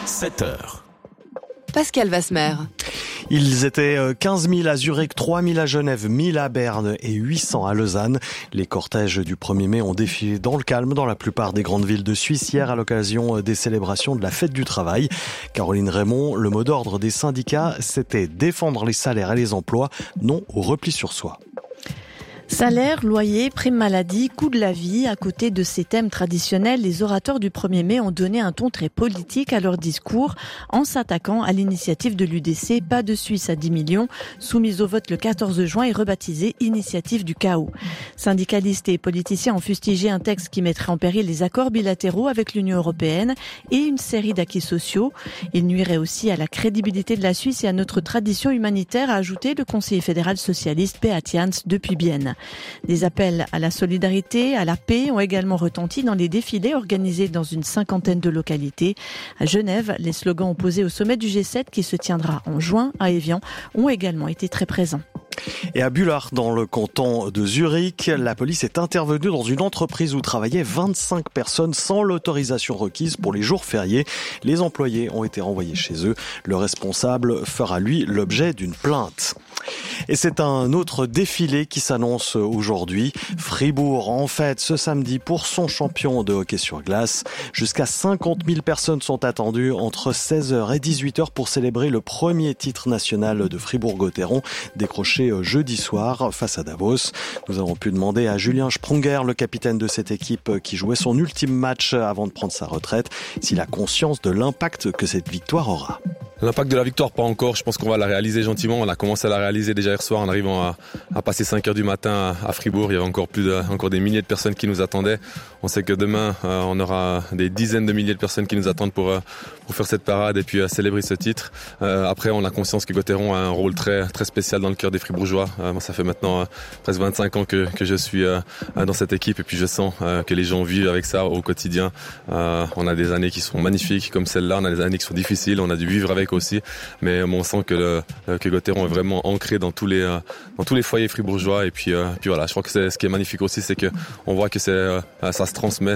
7h. Pascal Vasmer. Ils étaient 15 000 à Zurich, 3 000 à Genève, 1 000 à Berne et 800 à Lausanne. Les cortèges du 1er mai ont défilé dans le calme dans la plupart des grandes villes de Suisse hier à l'occasion des célébrations de la fête du travail. Caroline Raymond, le mot d'ordre des syndicats, c'était défendre les salaires et les emplois, non au repli sur soi. Salaire, loyer, prime maladie, coût de la vie. À côté de ces thèmes traditionnels, les orateurs du 1er mai ont donné un ton très politique à leur discours en s'attaquant à l'initiative de l'UDC Pas de Suisse à 10 millions, soumise au vote le 14 juin et rebaptisée Initiative du chaos. Syndicalistes et politiciens ont fustigé un texte qui mettrait en péril les accords bilatéraux avec l'Union européenne et une série d'acquis sociaux. Il nuirait aussi à la crédibilité de la Suisse et à notre tradition humanitaire, a ajouté le conseiller fédéral socialiste Beat Jans depuis Bienne. Des appels à la solidarité, à la paix ont également retenti dans les défilés organisés dans une 50aine de localités. À Genève, les slogans opposés au sommet du G7 qui se tiendra en juin à Évian ont également été très présents. Et à Bullard, dans le canton de Zurich, la police est intervenue dans une entreprise où travaillaient 25 personnes sans l'autorisation requise pour les jours fériés. Les employés ont été renvoyés chez eux. Le responsable fera, lui, l'objet d'une plainte. Et c'est un autre défilé qui s'annonce aujourd'hui. Fribourg en fête ce samedi pour son champion de hockey sur glace. Jusqu'à 50 000 personnes sont attendues entre 16h et 18h pour célébrer le premier titre national de Fribourg-Gotteron, décroché jeudi soir face à Davos. Nous avons pu demander à Julien Sprunger, le capitaine de cette équipe qui jouait son ultime match avant de prendre sa retraite, s'il a conscience de l'impact que cette victoire aura. L'impact de la victoire, pas encore. Je pense qu'on va la réaliser gentiment. On a commencé à la réaliser déjà hier soir en arrivant à passer 5h du matin à Fribourg. Il y avait encore des milliers de personnes qui nous attendaient. On sait que demain, on aura des dizaines de milliers de personnes qui nous attendent pour faire cette parade et puis célébrer ce titre. Après, on a conscience que Gotteron a un rôle très, très spécial dans le cœur des Fribourgeois. Moi, ça fait maintenant presque 25 ans que je suis dans cette équipe et puis je sens que les gens vivent avec ça au quotidien. On a des années qui sont magnifiques comme celle-là. On a des années qui sont difficiles. On a dû vivre avec aussi, mais on sent que Gotteron est vraiment ancré dans tous les foyers fribourgeois et puis voilà, je crois que ce qui est magnifique aussi, c'est que on voit que ça se transmet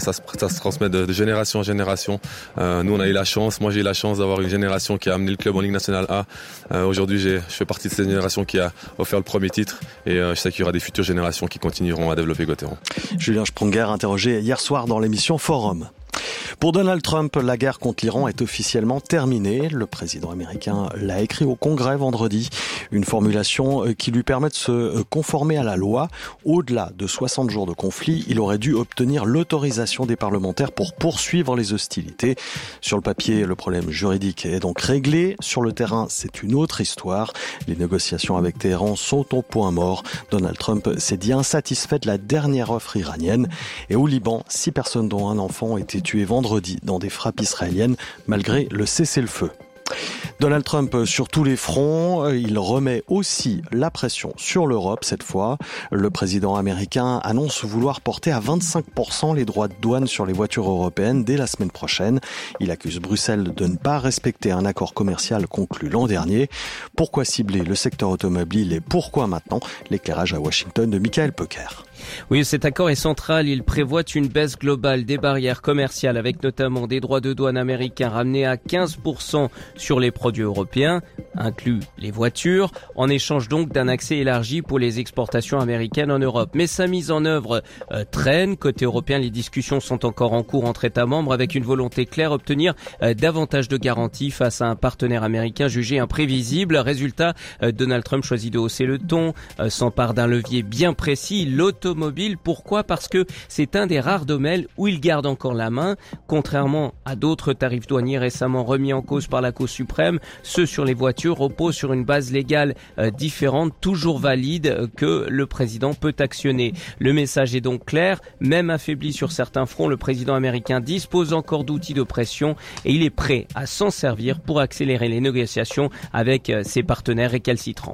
de génération en génération. Nous on a eu la chance, moi j'ai eu la chance d'avoir une génération qui a amené le club en Ligue nationale A. Aujourd'hui je fais partie de cette génération qui a offert le premier titre et je sais qu'il y aura des futures générations qui continueront à développer Gotteron. Julien Sprunger interrogé hier soir dans l'émission Forum. Pour Donald Trump, la guerre contre l'Iran est officiellement terminée. Le président américain l'a écrit au Congrès vendredi. Une formulation qui lui permet de se conformer à la loi. Au-delà de 60 jours de conflit, il aurait dû obtenir l'autorisation des parlementaires pour poursuivre les hostilités. Sur le papier, le problème juridique est donc réglé. Sur le terrain, c'est une autre histoire. Les négociations avec Téhéran sont au point mort. Donald Trump s'est dit insatisfait de la dernière offre iranienne. Et au Liban, 6 personnes dont un enfant ont été tuées vendredi dans des frappes israéliennes malgré le cessez-le-feu. Donald Trump sur tous les fronts, il remet aussi la pression sur l'Europe cette fois. Le président américain annonce vouloir porter à 25% les droits de douane sur les voitures européennes dès la semaine prochaine. Il accuse Bruxelles de ne pas respecter un accord commercial conclu l'an dernier. Pourquoi cibler le secteur automobile et pourquoi maintenant? L'éclairage à Washington de Michael Pecker. Oui, cet accord est central. Il prévoit une baisse globale des barrières commerciales avec notamment des droits de douane américains ramenés à 15% sur les produits européens, inclus les voitures, en échange donc d'un accès élargi pour les exportations américaines en Europe. Mais sa mise en œuvre traîne. Côté européen, les discussions sont encore en cours entre États membres avec une volonté claire, obtenir davantage de garanties face à un partenaire américain jugé imprévisible. Résultat, Donald Trump choisit de hausser le ton, s'empare d'un levier bien précis, l'automobile. Pourquoi ? Parce que c'est un des rares domaines où il garde encore la main. Contrairement à d'autres tarifs douaniers récemment remis en cause par la Cour suprême, ceux sur les voitures reposent sur une base légale différente, toujours valide, que le président peut actionner. Le message est donc clair. Même affaibli sur certains fronts, le président américain dispose encore d'outils de pression et il est prêt à s'en servir pour accélérer les négociations avec ses partenaires récalcitrants.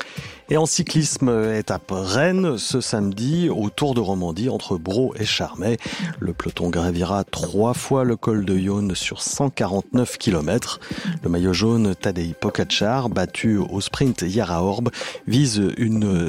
Et en cyclisme, étape Rennes ce samedi au Tour de Romandie entre Braux et Charmey. Le peloton gravira 3 fois le col de Yonne sur 149 km. Le maillot jaune Tadej Pogačar, battu au sprint hier à Orbe, vise une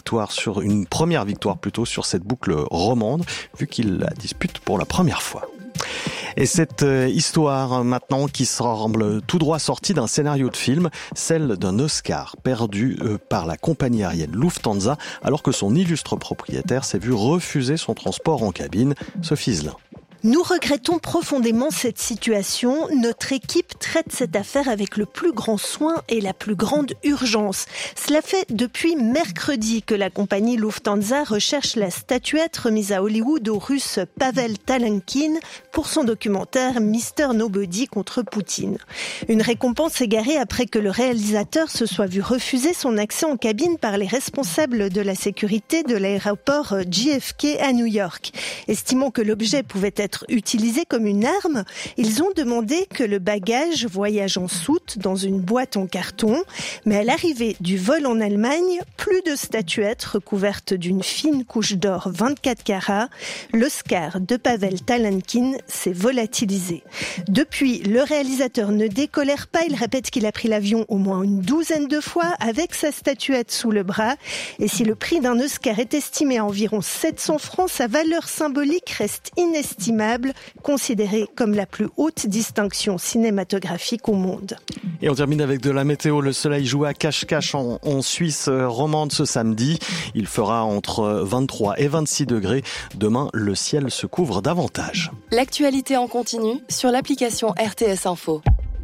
première victoire sur cette boucle romande, vu qu'il la dispute pour la première fois. Et cette histoire maintenant qui semble tout droit sortie d'un scénario de film, celle d'un Oscar perdu par la compagnie aérienne Lufthansa alors que son illustre propriétaire s'est vu refuser son transport en cabine. Sophie Zelin. Nous regrettons profondément cette situation. Notre équipe traite cette affaire avec le plus grand soin et la plus grande urgence. Cela fait depuis mercredi que la compagnie Lufthansa recherche la statuette remise à Hollywood au Russe Pavel Talankin pour son documentaire Mr. Nobody contre Poutine. Une récompense égarée après que le réalisateur se soit vu refuser son accès en cabine par les responsables de la sécurité de l'aéroport JFK à New York. Estimant que l'objet pouvait être utilisé comme une arme, ils ont demandé que le bagage voyage en soute dans une boîte en carton. Mais à l'arrivée du vol en Allemagne, plus de statuettes recouvertes d'une fine couche d'or 24 carats. L'Oscar de Pavel Talankin s'est volatilisé. Depuis, le réalisateur ne décolère pas. Il répète qu'il a pris l'avion au moins une douzaine de fois avec sa statuette sous le bras. Et si le prix d'un Oscar est estimé à environ 700 francs, sa valeur symbolique reste inestimable, considérée comme la plus haute distinction cinématographique au monde. Et on termine avec de la météo. Le soleil joue à cache-cache en Suisse romande ce samedi. Il fera entre 23 et 26 degrés. Demain, le ciel se couvre davantage. L'actualité en continu sur l'application RTS Info.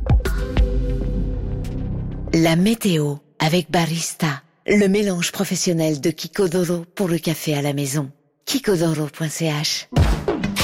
La météo avec Barista, le mélange professionnel de Kikodoro pour le café à la maison. kikodoro.ch